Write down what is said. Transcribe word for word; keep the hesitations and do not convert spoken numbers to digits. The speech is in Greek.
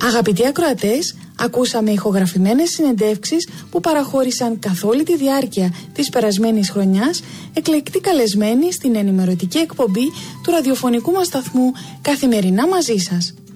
Αγαπητοί ακροατές, ακούσαμε ηχογραφημένες συνεντεύξεις που παραχώρησαν καθ' όλη τη διάρκεια της περασμένης χρονιάς εκλεκτοί καλεσμένοι στην ενημερωτική εκπομπή του ραδιοφωνικού μας σταθμού Καθημερινά μαζί σας.